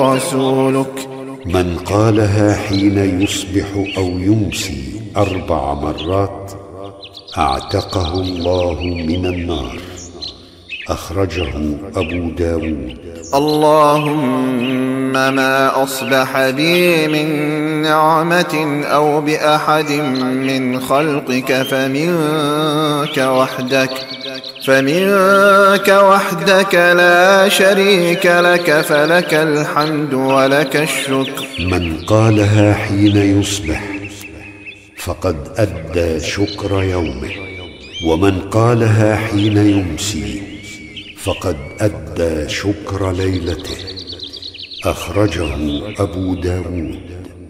ورسولك. من قالها حين يصبح أو يمسي 4 مرات اعتقه الله من النار. أخرجه أبو داود. اللهم ما أصبح بي من نعمة أو بأحد من خلقك فمنك وحدك لا شريك لك، فلك الحمد ولك الشكر. من قالها حين يصبح فقد أدى شكر يومه، ومن قالها حين يمسي فقد أدى شكر ليلته. أخرجه أبو داود.